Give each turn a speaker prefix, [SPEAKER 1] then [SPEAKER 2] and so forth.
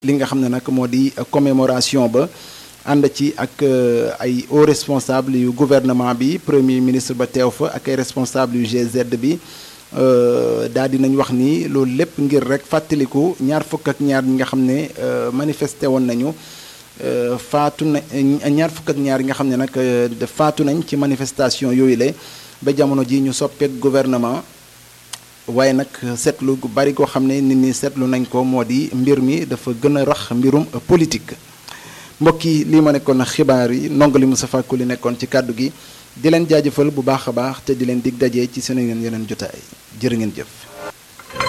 [SPEAKER 1] li nga xam ne nag moo di commémoration ba ànd ci ak ay hauts responsables yu gouvernement bi premier ministre ba teew fa ak ay responsables yu GZ bi daal di nañ wax ni loolu lépp ngir rek fàttaliku ñaar fukk ak ñaar ñi nga xam ne manifesté woon nañu faatu na ñaar fukk ak ñaar yi nga xam ne nag faatu nañ ci manifestation yooyu la ba jamono ji ñu soppeek gouvernement waaye nag seetlu gu bari koo xam ne nit ñi seetlu nañ ko moo di mbir mi dafa gën a rax mbirum politique mbokk yi lii ma nekkoon xibaar yi ndongali Moustapha Koli nekkoon ci kàddu gi di leen jaajëfal bu baax a baax te di leen dig daje ci seen yeneen jotaay jërë ngeen jëf